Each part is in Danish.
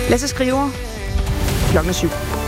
Lasse Skriver, 7:00.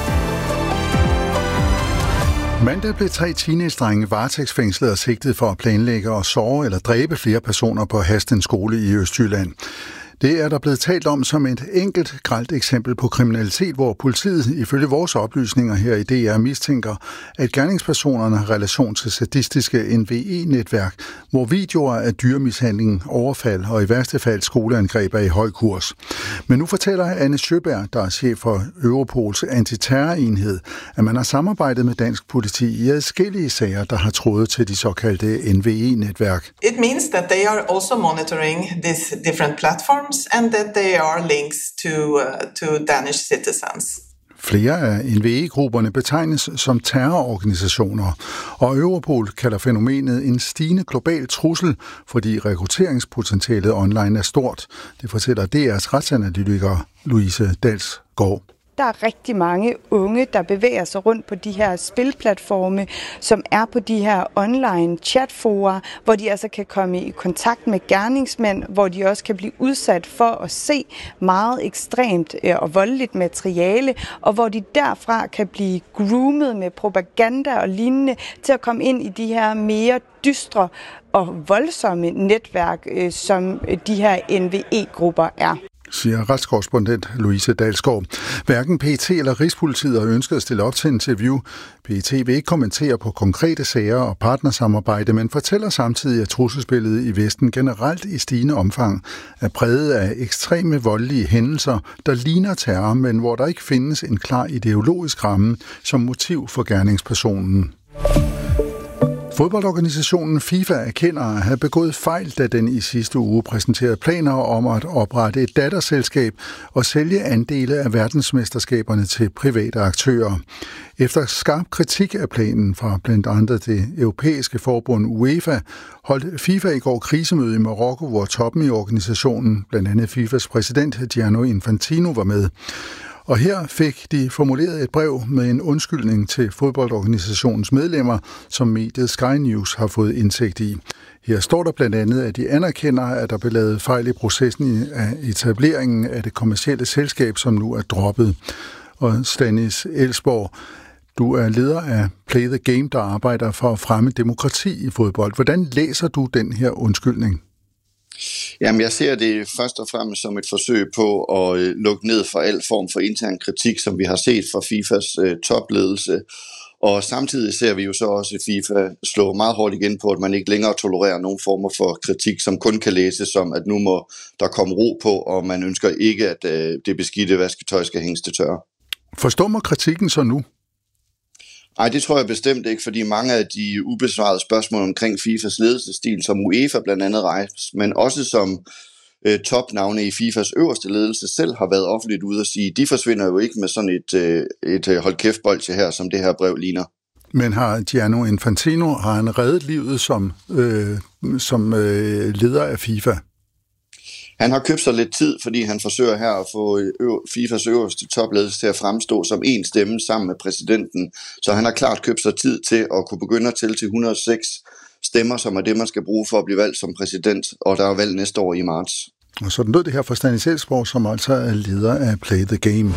Mandag blev 3 teenage-drenge varetægtsfængslet og sigtet for at planlægge og såre eller dræbe flere personer på Hasten skole i Østjylland. Det er der blevet talt om som et enkelt grelt eksempel på kriminalitet, hvor politiet ifølge vores oplysninger her i DR mistænker, at gerningspersonerne har relation til sadistiske NVE-netværk, hvor videoer af dyremishandling, overfald og i værste fald skoleangreb er i høj kurs. Men nu fortæller Anne Sjøberg, der er chef for Europols antiterrorenhed, at man har samarbejdet med dansk politi i adskillige sager, der har trådet til de såkaldte NVE-netværk. It means that they are also monitoring these different platforms and that they are links to Danish citizens. Flere af NVE-grupperne betegnes som terrororganisationer, og Europol kalder fænomenet en stigende global trussel, fordi rekrutteringspotentialet online er stort. Det fortæller DR's retsanalytiker Louise Dalsgaard. Der er rigtig mange unge, der bevæger sig rundt på de her spilplatforme, som er på de her online chatfora, hvor de altså kan komme i kontakt med gerningsmænd, hvor de også kan blive udsat for at se meget ekstremt og voldeligt materiale, og hvor de derfra kan blive groomet med propaganda og lignende til at komme ind i de her mere dystre og voldsomme netværk, som de her NVE-grupper er, siger retskorrespondent Louise Dalsgaard. Hverken PET eller Rigspolitiet har ønsket at stille op til interview. PET vil ikke kommentere på konkrete sager og partnersamarbejde, men fortæller samtidig, at trusselsbilledet i Vesten generelt i stigende omfang er præget af ekstreme voldelige hændelser, der ligner terror, men hvor der ikke findes en klar ideologisk ramme som motiv for gerningspersonen. Fodboldorganisationen FIFA erkender at have begået fejl, da den i sidste uge præsenterede planer om at oprette et datterselskab og sælge andele af verdensmesterskaberne til private aktører. Efter skarp kritik af planen fra blandt andet det europæiske forbund UEFA, holdt FIFA i går krisemøde i Marokko, hvor toppen i organisationen, blandt andet FIFAs præsident Gianni Infantino, var med. Og her fik de formuleret et brev med en undskyldning til fodboldorganisationens medlemmer, som mediet Sky News har fået indsigt i. Her står der blandt andet, at de anerkender, at der blev lavet fejl i processen af etableringen af det kommercielle selskab, som nu er droppet. Og Stanis Elsborg, du er leder af Play the Game, der arbejder for at fremme demokrati i fodbold. Hvordan læser du den her undskyldning? Jamen, jeg ser det først og fremmest som et forsøg på at lukke ned for al form for intern kritik, som vi har set fra FIFAs topledelse. Og samtidig ser vi jo så også FIFA slå meget hårdt igen på, at man ikke længere tolererer nogen former for kritik, som kun kan læses som, at nu må der komme ro på, og man ønsker ikke, at det beskidte vasketøj skal hænges til tørre. Forstummer kritikken så nu? Nej, det tror jeg bestemt ikke, fordi mange af de ubesvarede spørgsmål omkring FIFAs ledelsesstil, som UEFA blandt andet rejst, men også som topnavne i FIFAs øverste ledelse selv har været offentligt ude at sige, de forsvinder jo ikke med sådan et hold kæft bolsje her, som det her brev ligner. Men har Gianni Infantino, har han reddet livet som leder af FIFA? Han har købt sig lidt tid, fordi han forsøger her at få FIFAs øverste topledelse til at fremstå som en stemme sammen med præsidenten. Så han har klart købt sig tid til at kunne begynde at tælle til 106 stemmer, som er det, man skal bruge for at blive valgt som præsident, og der er valg næste år i marts. Og sådan lød det her fra Stanis Elsborg, som altså er leder af Play the Game.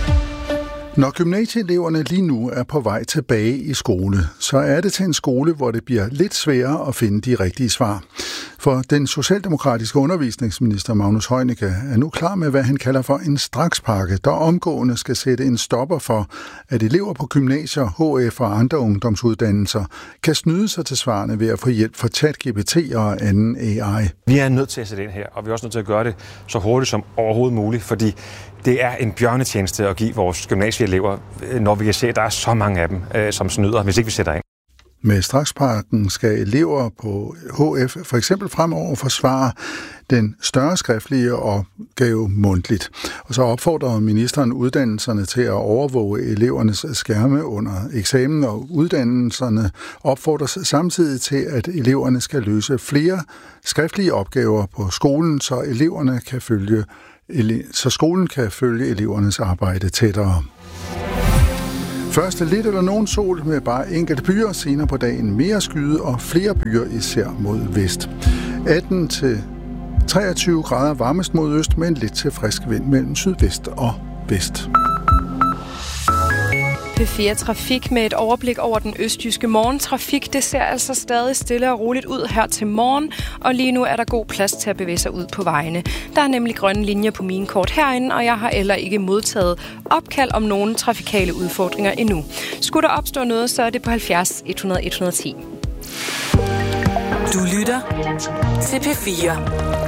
Når gymnasieeleverne lige nu er på vej tilbage i skole, så er det til en skole, hvor det bliver lidt sværere at finde de rigtige svar. For den socialdemokratiske undervisningsminister Magnus Heunicke er nu klar med, hvad han kalder for en strakspakke, der omgående skal sætte en stopper for, at elever på gymnasier, HF og andre ungdomsuddannelser kan snyde sig til svarene ved at få hjælp fra ChatGPT og anden AI. Vi er nødt til at sætte ind her, og vi er også nødt til at gøre det så hurtigt som overhovedet muligt, fordi det er en bjørnetjeneste at give vores gymnasieelever, når vi kan se, at der er så mange af dem, som snyder, hvis ikke vi sætter ind. Med strakspakken skal elever på HF for eksempel fremover forsvare den større skriftlige opgave mundtligt. Og så opfordrer ministeren uddannelserne til at overvåge elevernes skærme under eksamen, og uddannelserne opfordres samtidig til, at eleverne skal løse flere skriftlige opgaver på skolen, så skolen kan følge elevernes arbejde tættere. Først lidt eller nogen sol med bare enkelte byer, senere på dagen mere skyde og flere byer især mod vest. 23 grader varmest mod øst med en lidt til frisk vind mellem sydvest og vest. P4 Trafik med et overblik over den østjyske morgentrafik. Det ser altså stadig stille og roligt ud her til morgen, og lige nu er der god plads til at bevæge sig ud på vejene. Der er nemlig grønne linjer på mine kort herinde, og jeg har heller ikke modtaget opkald om nogen trafikale udfordringer endnu. Skulle der opstå noget, så er det på 70 100 110. Du lytter til P4.